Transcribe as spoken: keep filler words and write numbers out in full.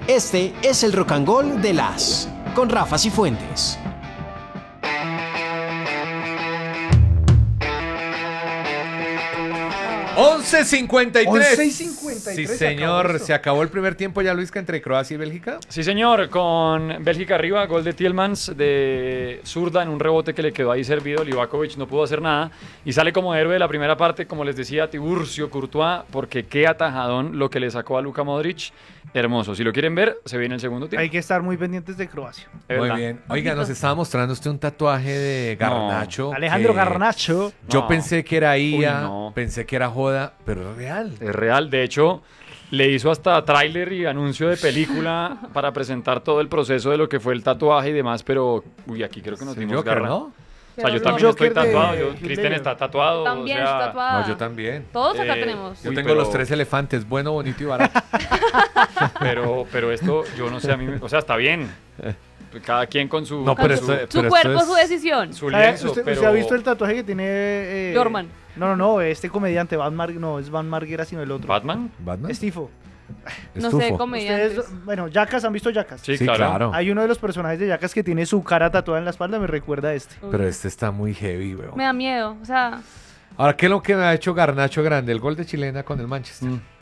Este es el Rock and Roll de las con Rafa Cifuentes. once cincuenta y tres. once y cincuenta y tres. Sí, se señor. acabó esto. Se acabó el primer tiempo ya, Luisca, entre Croacia y Bélgica. Sí, señor, con Bélgica arriba, gol de Tielemans de zurda en un rebote que le quedó ahí servido. Livakovic no pudo hacer nada y sale como héroe de la primera parte, como les decía, Tiburcio Courtois, porque qué atajadón lo que le sacó a Luka Modric. Hermoso. Si lo quieren ver, se viene el segundo tiempo. Hay que estar muy pendientes de Croacia. Es Muy verdad. bien. Oiga, nos estaba mostrando usted un tatuaje de Garnacho. Alejandro que Garnacho. Yo No. pensé que era I A, Uy, no. pensé que era joda, pero es real. Es real. De hecho, le hizo hasta tráiler y anuncio de película para presentar todo el proceso de lo que fue el tatuaje y demás, pero uy, aquí creo que nos Sí, dimos Joker, garra. ¿no? O sea, yo Pero también no. estoy Joker de tatuado, yo- Heath Cristian Ledger. está tatuado. También o sea, está tatuada. No, yo también. Todos acá Eh, tenemos. Yo Uy, tengo pero- los tres elefantes, bueno, bonito y barato. Pero, pero esto, yo no sé, a mí, me- o sea, está bien. Cada quien con su, No, con pero su, esto- Su pero cuerpo, esto es- su decisión. su ¿Sabe? lienzo, ¿Usted, pero... usted ha visto el tatuaje que tiene... Eh, Dorman. No, no, no, este comediante, Van Mar... no, es Van Marguera, sino el otro. ¿Batman? ¿Batman? Estifo. No Estufo. sé, comediantes. Ustedes, bueno, Jackass, ¿han visto Jackass? Sí, Sí, claro. claro. Hay uno de los personajes de Jackass que tiene su cara tatuada en la espalda, me recuerda a este. Uy, Pero este está muy heavy, weón. Me da miedo. O sea, Ahora, ¿qué es lo que me ha hecho Garnacho grande? El gol de Chilena con el Manchester. Mm.